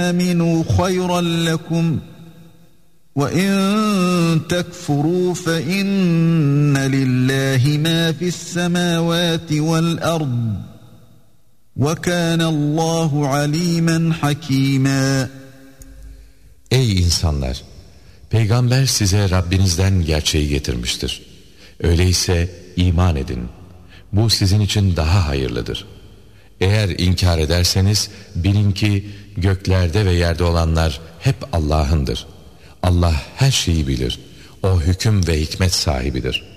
آمنوا خيرا لكم وإن تكفروا فإن لله ما في السماوات والأرض وكان الله عليما حكيما. Ey insanlar! Peygamber size Rabbinizden gerçeği getirmiştir. Öyleyse iman edin. Bu sizin için daha hayırlıdır. Eğer inkar ederseniz bilin ki göklerde ve yerde olanlar hep Allah'ındır. Allah her şeyi bilir. O hüküm ve hikmet sahibidir.